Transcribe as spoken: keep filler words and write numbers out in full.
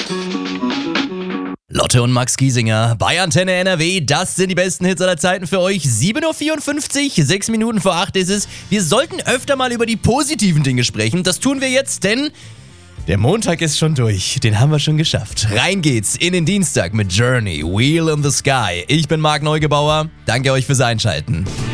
Lotte und Max Giesinger bei Antenne N R W, das sind die besten Hits aller Zeiten für euch. sieben Uhr vierundfünfzig, sechs Minuten vor acht ist es. Wir sollten öfter mal über die positiven Dinge sprechen. Das tun wir jetzt, denn der Montag ist schon durch. Den haben wir schon geschafft. Rein geht's in den Dienstag mit Journey, Wheel in the Sky. Ich bin Marc Neugebauer. Danke euch fürs Einschalten.